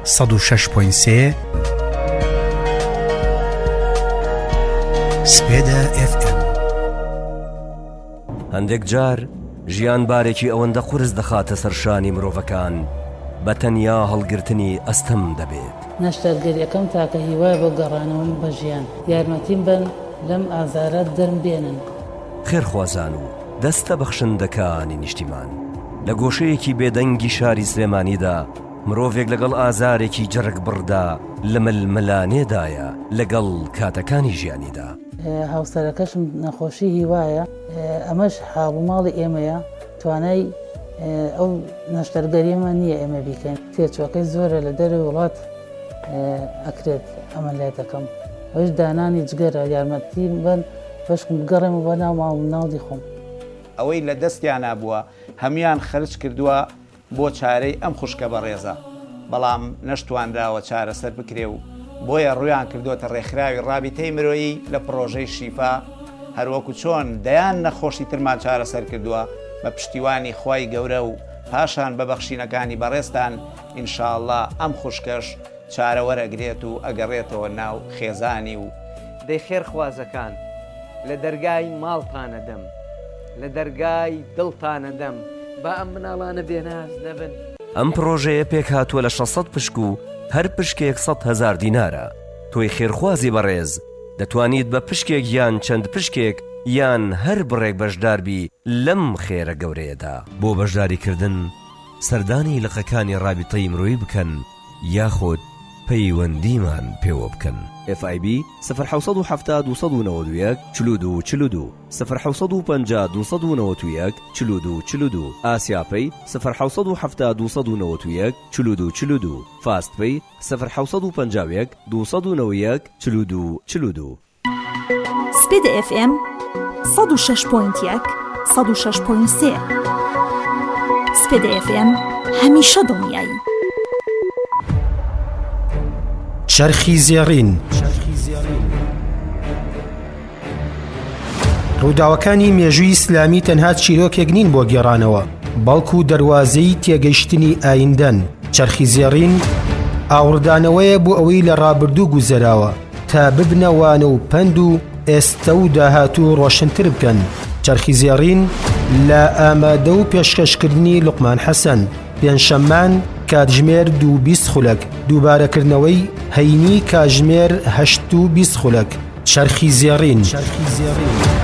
106.3 سپێدا FM. هەندێک جار ژیان بارێکی ئەوەندە قورس دەخاتە سەرشانی مرۆڤەکان بە تەنیا هەڵگرتنی ئەستەم دەبێت. نەشتەرگەریەکەم تاکە هیوای بۆ گەڕانەوەم بە ژیان، یارمەتیم بن لەم ئازارە دەرم بێنن. خێرخوازان و دەستە بەخشندەکانی نیشتیمان لە گۆشەیەکی بێدەنگی شاری سلێمانیدا مرۆڤێک لەگەڵ ئازارێکی جەرگ بڕدا لە ململانێدایە لەگەڵ کاتەکانی ژیانیدا. هاوسەرەکەشم نەخۆشی هیوایە، ئەمەش حاڵوماڵی ئێمەیە، توانای ئەو نەشتەرگەریمە نییە ئێمە بیکەین. تێچوەکەی زۆرە لە دەروی وڵات ئەکرێت ئەمەلیاتەکەم، ئەوش دانانی جگەرە، یارمەتی بن بەشکم بگەڕێم و بە ناو ماڵ ناودی خۆم. ئەوەی لە دەستیان نابووە هەمیان خەرج کردووە بۆ چارەی ئەم خوشکە بەڕێزە، بەڵام نەشتواندراوە چارەسەر بکرێ و بۆیە ڕویان کردوتە ڕێکخراوی ڕابطەی مرۆیی لە پرۆژەی شیفا، هەروەکو چۆن دەیان نەخۆشی ترمان چارەسەر کردووە بە پشتیوانی خوای گەورە و پاشان بە بەخشینەکانی بەڕێستان ئینشاءڵڵا ئەم خوشکەش چارە وەرەگرێت و ئەگەڕێتەوە ناو خێزانی و دەی خێرخوازەکان لە دەرگای ماڵتانە دەم، لە دەرگای دڵتانە دەم، با ئەم مناڵانە بێناز نەبن. ئەم پرۆژەیە پێک هاتووە لە 600 پشک و هەر پشکێک 100,000 دینارە. تۆی خێرخوازی بەڕێز دەتوانیت بە پشکێک یان چەند پشکێک یان هەر بڕێک بەشداربی لەم خێرە گەورەیەدا. بۆ بەشداریکردن سەردانی لقەکانی ڕابطەی مرۆیی بکەن یاخود پەیوەندیمان پێوە بکەن. FIB 070 291 42 42 050 291 42 42 ئاسیاپەی 070 291 42 42 فاستپەی 051 291 42 42. سپێدا FM 106.1 106.3 سپێدا FM هەمیشە دڵنیایی. چرخی زێڕین. ڕووداوەکانی مێژووی ئیسلامی تەنها چیرۆکێک نین بۆ گێڕانەوە، بەڵکو دەواازەی تێگەیشتنی ئایندەن. چرخی زێڕین ئاوردانەوەیە بۆ ئەوەی لە ڕابردوو گوزەراوە تا ببنەوانە و پند و ئێستا و داهاتوو ڕۆشنتر بکەن. چرخی زێڕین لە ئامادە و پێشکەشکردنی لوقمان حەسەن، پێنجشەممان کاتژمێر 2:20 خولەک، دووبارەکردنەوەی هەینی کاتژمێر 8:20 خولەک. چرخی زێڕین.